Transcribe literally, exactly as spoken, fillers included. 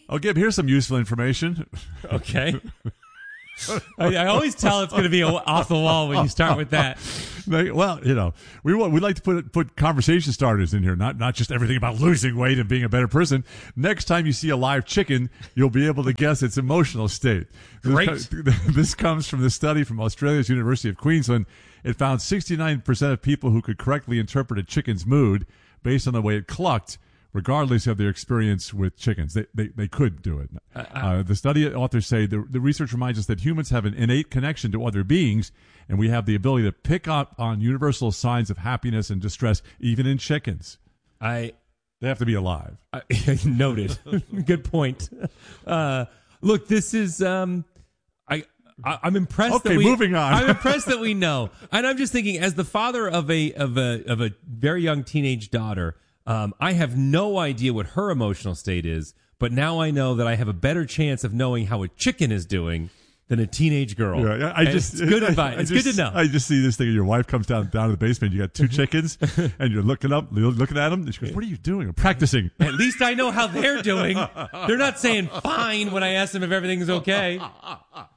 Oh, Gib, here's some useful information. Okay. I, I always tell it's going to be off the wall when you start with that. Well, you know, we want, we like to put put conversation starters in here, not not just everything about losing weight and being a better person. Next time you see a live chicken, you'll be able to guess its emotional state. Great. This, this comes from the study from Australia's University of Queensland. It found sixty-nine percent of people who could correctly interpret a chicken's mood based on the way it clucked, regardless of their experience with chickens. They they, they could do it. Uh, uh, the study authors say the, the research reminds us that humans have an innate connection to other beings, and we have the ability to pick up on universal signs of happiness and distress, even in chickens. I They have to be alive. I, noted. Good point. Uh, look, this is... Um, I... I, I'm impressed. Okay, that we, moving on. I'm impressed that we know, and I'm just thinking, as the father of a of a of a very young teenage daughter, um, I have no idea what her emotional state is. But now I know that I have a better chance of knowing how a chicken is doing than a teenage girl. Yeah, I And just it's good I, advice. I It's just, good to know. I just see this thing. Your wife comes down down to the basement. You got two chickens, and you're looking up, you're looking at them. And she goes, "What are you doing?" I'm practicing. At least I know how they're doing. They're not saying fine when I ask them if everything's okay.